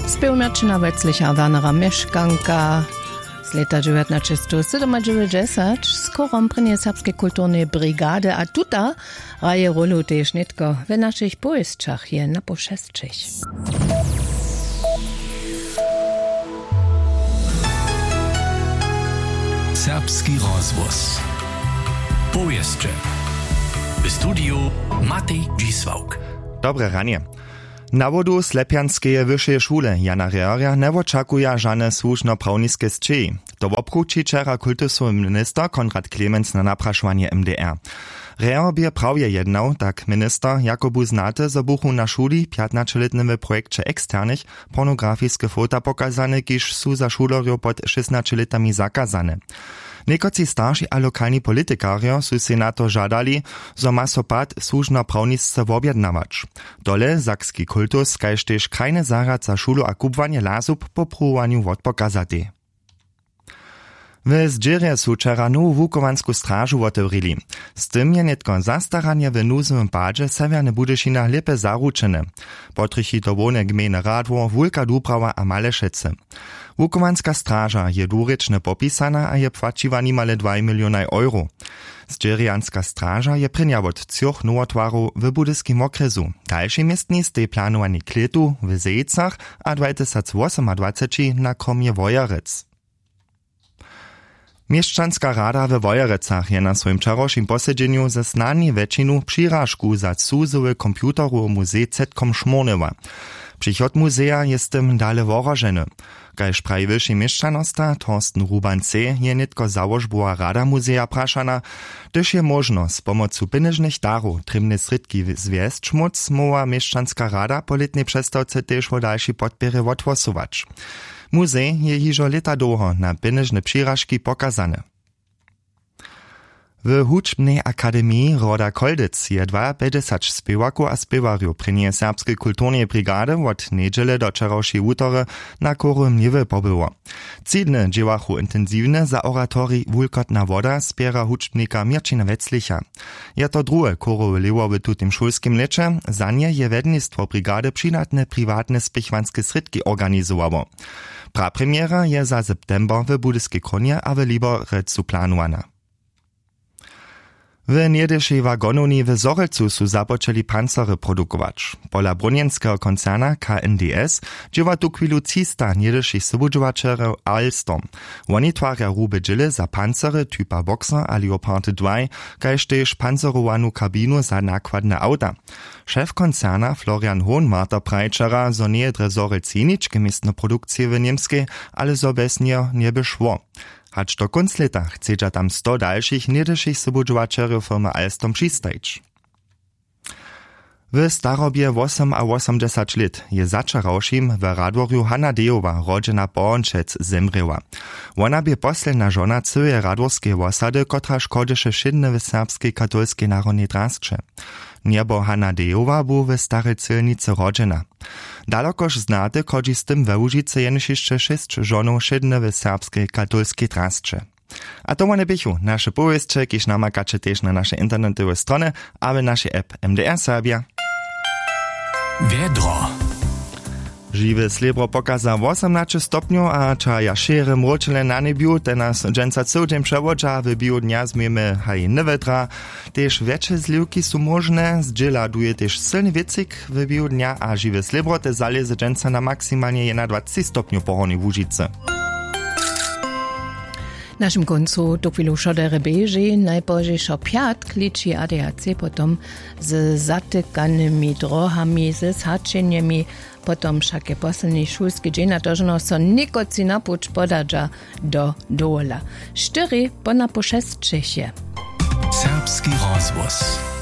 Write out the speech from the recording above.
Spełmiaczyna Wetzlicha Wernera mieszkanka z lata 1997 z korom prynie serbskiej kulturnej brigady, a tuta raje rolu też nitko w naszych powieściach je na poszestczych. Serbski rozwóz. Powieście. W studiu Matej Dzisłauk. Dobre ranie. Na wodu Slepianskeje wyższej szule Jana Reorja nie oczekuje żadne słuszno-prawniskie strzej. To obkruci wczera kultusowy minister Konrad Klemens na napraszanie MDR. Reor bie prawie jednał, tak minister Jakobu znate zabuchu na szuli 15-letnym projekcie eksternych pornografijskie fota pokazane, kiż su za szulorjo pod 16 letami zakazane. Niekoci starsi a lokalni politikarjo su senator żadali, zo ma so pad służno-prawnisce wobjednawać. Dole zakski kultus, kajż tež krajny zarad za szulu a kubwanie lasub po próbowaniu wodpokazati. W Zdzirje su wczera nowu wukovansku strażu otewrili. Z tym je netko zastaranie w nuzowym padzie Sevierne Budyšina lepe zaručene. Potrychi to wone gminy Radwo, Wulka Dubrawa a Malešece. Wukovanska straża je dwurečne popisana a je płaciwa nimale 2 miliony euro. Zdzirjanska straża je prynja od 3 nowotwarów w budyskim okresu. Dalszy miestni stej planowani kletu w Zejcach a 2028 na kromie Wojerec. Mieszczanska rada w Wojerecach je na swoim wczorajszym posiedzeniu ze znani väčšinu přirážku za cuzowy komputerowy muzej Zetkom Šmornewa. Przychod muzeja jest tym dale worożeny. Kajż prawi wyższy mieszczanosta Torsten Ruban-C je nitko założbua rada muzeja praszana, gdyż je možno z pomocą pieniężnych darów trymne sredki zwiest móc mowa mieszczanska rada po letnej przestawce też o dalszy podpiery odgłosować. Muzej je hižo leta długo na pieniężne přirážki pokazane. W Hučbnej akademii Roda Koldec je 52 spěwaków a spěwarju prynie serbskiej kulturnej brigady od niedziele do wczorajszej utory na korym niwy pobyło. Cydne dziełachu intensywne za oratorii Wulkotna woda spiera Hučbnika Mirčina Wetzlicha. Je to drugie korowe lewo w tutym szulskim lecze, za nie je wednictwo brigady przydatne prywatne spichwanskie sredki organizowało. Prapremiera je za september w Budyskiej Kronie a w Liberecu planowana. W niedyszej wagonowni w Zorelcu su zapoczęli pancery produkować. Pola bronienskiego koncerna KNDS dziewa tu chwilu 300 niedyszych subudżowaczerów Alstom. Oni twarja rube dżile za pancery typa Boxer a Leopard 2, kajż też pancerowanu kabinu za nakładne auta. Szef koncerna Florian Hohenmarter prajczera, zo nie dre Zorelci niczke miestne produkcje w niemskiej, ale zo bez nie nie by szło. Hacz do konc leta chcedza tam 100 dalszych niedyszych subudżowaczerów firmy Alstom przystajć. W starobie 88 lat je zaczarałszym w Radworju Hanna Dejowa, rodzena Bornčec, zemrěła. Ona bie posledna żona całej radworskiej osady, kotra szkodziše šidne w serbskiej katolskiej narodnej drasce. Niebo Hanna Dejowa był w starej Cylnicy rodzena. Dalokoż znate, kodzi z tym we Łužice jenož jeszcze 6 żonów šidne w serbskiej katolskiej drasce. A to one bychu nasze powieście, kiż namakacie też na nasze internetowe strony, a w naszej app MDR Serbia. Wiedro. Žiwe slebro pokaza 18 stopňov a ča ja šere mročele na nebiu, te nas dženca celodžem převodža, v biu dňa zmieme haj nevetra, tež väčšie zlivky sú možné, zdžela duje tež silný věcik v biu dňa a žive slebro te zaleze dženca na maksimálne 21 stopňov pohornej Łužice. W naszym końcu do chwilu szodere beży, najpożejszo piatk liczy ADAC, potom z zatykanymi drohami, ze zhaczeniami, potom wszakie poslední szulskie dzień, to so nikoci napuć podadża do dola. 4 po na poszestczysie. Serbski rozwóz.